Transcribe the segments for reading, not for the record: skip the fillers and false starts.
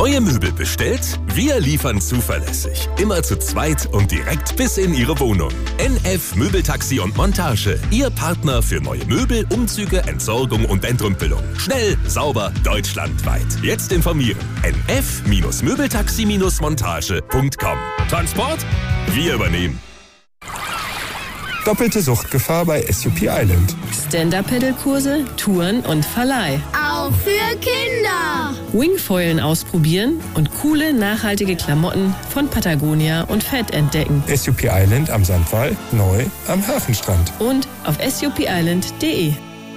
Neue Möbel bestellt? Wir liefern zuverlässig. Immer zu zweit und direkt bis in Ihre Wohnung. NF Möbeltaxi und Montage. Ihr Partner für neue Möbel, Umzüge, Entsorgung und Entrümpelung. Schnell, sauber, deutschlandweit. Jetzt informieren. nf-möbeltaxi-montage.com. Transport? Wir übernehmen. Doppelte Suchtgefahr bei SUP Island. Stand-Up-Pedal-Kurse, Touren und Verleih. Auch für Kinder. Wingfoilen ausprobieren und coole, nachhaltige Klamotten von Patagonia und Fett entdecken. SUP Island am Sandwall, neu am Hafenstrand. Und auf supisland.de.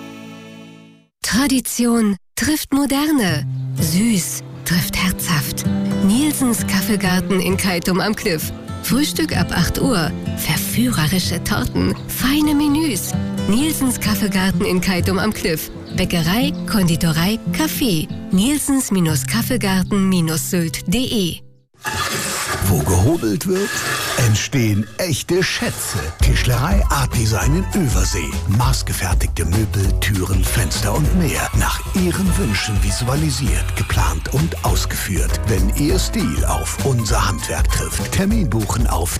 Tradition trifft Moderne. Süß trifft herzhaft. Nielsens Kaffeegarten in Keitum am Kliff. Frühstück ab 8 Uhr. Verführerische Torten. Feine Menüs. Nielsens Kaffeegarten in Keitum am Kliff. Bäckerei, Konditorei, Kaffee. Nielsens-Kaffeegarten-sylt.de. Wo gehobelt wird, entstehen echte Schätze. Tischlerei Art Design in Übersee. Maßgefertigte Möbel, Türen, Fenster und mehr. Nach Ihren Wünschen visualisiert, geplant und ausgeführt. Wenn Ihr Stil auf unser Handwerk trifft. Termin buchen auf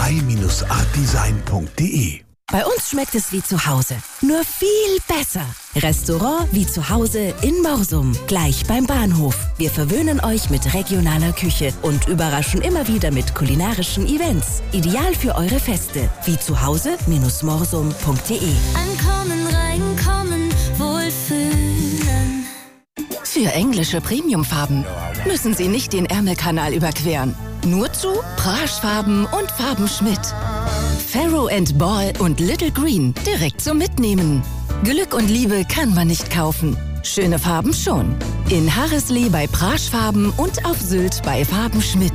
tischlerei-artdesign.de. Bei uns schmeckt es wie zu Hause, nur viel besser. Restaurant wie zu Hause in Morsum, gleich beim Bahnhof. Wir verwöhnen euch mit regionaler Küche und überraschen immer wieder mit kulinarischen Events. Ideal für eure Feste, wie zu Hause-morsum.de. Ankommen, reinkommen, wohlfühlen. Für englische Premiumfarben müssen Sie nicht den Ärmelkanal überqueren. Nur zu Praschfarben und Farben Schmidt. Farrow & Ball und Little Green direkt zum Mitnehmen. Glück und Liebe kann man nicht kaufen. Schöne Farben schon. In Harreslee bei Praschfarben und auf Sylt bei Farben Schmidt.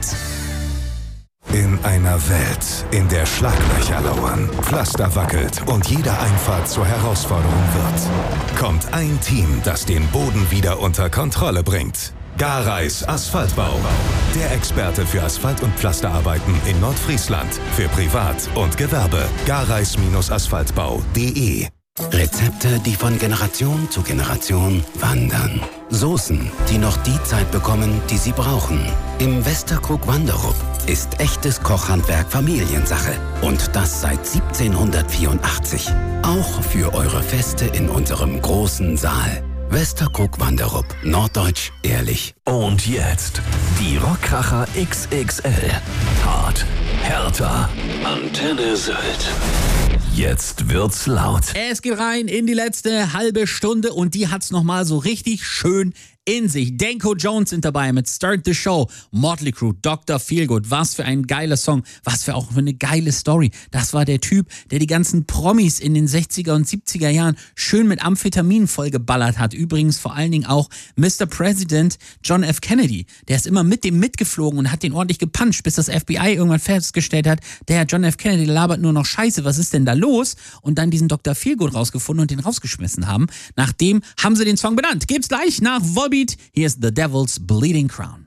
In einer Welt, in der Schlaglöcher lauern, Pflaster wackelt und jede Einfahrt zur Herausforderung wird, kommt ein Team, das den Boden wieder unter Kontrolle bringt. Gareis Asphaltbau. Der Experte für Asphalt- und Pflasterarbeiten in Nordfriesland. Für Privat und Gewerbe. Gareis-Asphaltbau.de. Rezepte, die von Generation zu Generation wandern. Soßen, die noch die Zeit bekommen, die sie brauchen. Im Westerkrug Wanderup ist echtes Kochhandwerk Familiensache. Und das seit 1784. Auch für eure Feste in unserem großen Saal. Westerkrug Wanderup. Norddeutsch ehrlich. Und jetzt die Rockkracher XXL. Hart, härter, Antenne Sylt. Jetzt wird's laut. Es geht rein in die letzte halbe Stunde und die hat's nochmal so richtig schön in sich. Danko Jones sind dabei mit Start the Show, Motley Crue, Dr. Feelgood. Was für ein geiler Song, was für auch für eine geile Story. Das war der Typ, der die ganzen Promis in den 60er und 70er Jahren schön mit Amphetamin vollgeballert hat. Übrigens vor allen Dingen auch Mr. President John F. Kennedy. Der ist immer mit dem mitgeflogen und hat den ordentlich gepuncht, bis das FBI irgendwann festgestellt hat, der Herr John F. Kennedy labert nur noch Scheiße, was ist denn da los? Und dann diesen Dr. Feelgood rausgefunden und den rausgeschmissen haben. Nachdem haben sie den Song benannt. Gibt's gleich nach Volbeat. Here's The Devil's Bleeding Crown.